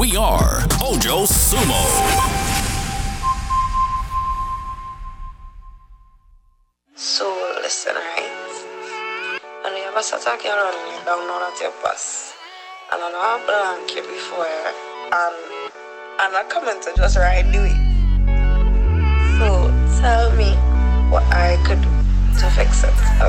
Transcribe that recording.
We are Mojo Sumo. So listen, right? And you ever start talking around and you don't know that your boss. And I know I blank you before and I come to just right do it. So tell me what I could do to fix it. I